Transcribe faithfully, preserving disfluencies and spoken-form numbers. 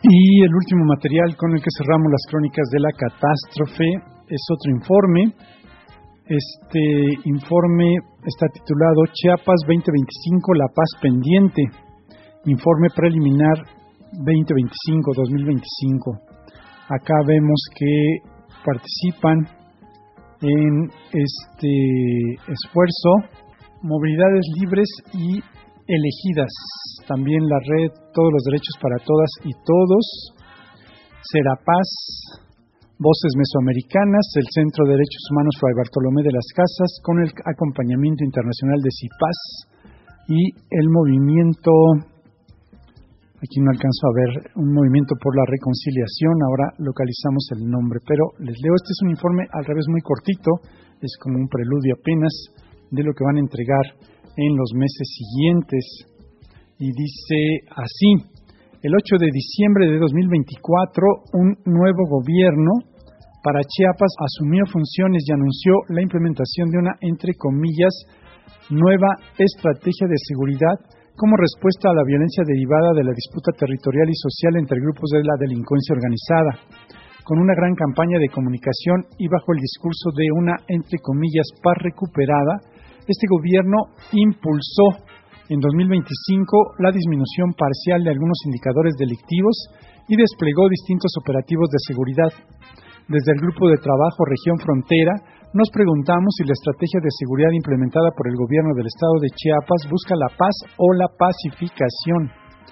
Y el último material con el que cerramos las crónicas de la catástrofe es otro informe. Este informe está titulado Chiapas veinte veinticinco, La Paz Pendiente. Informe preliminar veinte veinticinco, dos mil veinticinco. Acá vemos que participan en este esfuerzo Movilidades Libres y Elegidas, también la red Todos los Derechos para Todas y Todos, Serapaz, Voces Mesoamericanas, el Centro de Derechos Humanos Fray Bartolomé de las Casas, con el acompañamiento internacional de CIPAS y el movimiento, aquí no alcanzo a ver, un movimiento por la reconciliación, ahora localizamos el nombre, pero les leo, este es un informe al revés muy cortito, es como un preludio apenas de lo que van a entregar en los meses siguientes, y dice así: el ocho de diciembre de dos mil veinticuatro, un nuevo gobierno para Chiapas asumió funciones y anunció la implementación de una, entre comillas, nueva estrategia de seguridad como respuesta a la violencia derivada de la disputa territorial y social entre grupos de la delincuencia organizada, con una gran campaña de comunicación y bajo el discurso de una, entre comillas, paz recuperada. Este gobierno impulsó en dos mil veinticinco la disminución parcial de algunos indicadores delictivos y desplegó distintos operativos de seguridad. Desde el Grupo de Trabajo Región Frontera nos preguntamos si la estrategia de seguridad implementada por el gobierno del estado de Chiapas busca la paz o la pacificación.